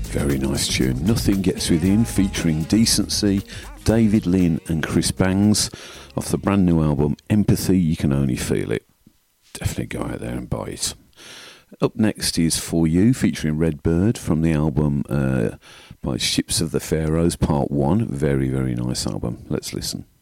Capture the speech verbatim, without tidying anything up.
Very nice tune. Nothing Gets Within, featuring Decency, David Lynn and Chris Bangs, off the brand new album Empathy, You Can Only Feel It. Definitely go out there and buy it. Up next is For You, featuring Redbird, from the album uh, by Ships of the Pharaohs Part one. Very, very nice album. Let's listen.